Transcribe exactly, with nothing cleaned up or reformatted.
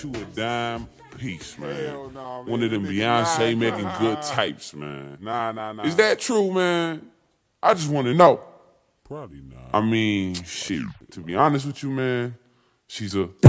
To a dime piece, man. Hell nah, man. One of them Nigga, Beyonce nah, making nah. good types, man. Nah, nah, nah. Is that true, man? I just want to know. Probably not. I mean, shit. To be honest with you, man, she's a